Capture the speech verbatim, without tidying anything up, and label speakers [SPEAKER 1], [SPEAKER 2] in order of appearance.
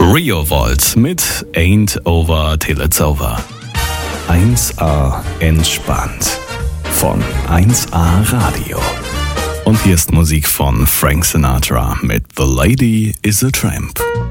[SPEAKER 1] Rio Volt mit Ain't Over Till It's Over. eins A entspannt von eins A Radio. Und hier ist Musik von Frank Sinatra mit The Lady is a Tramp.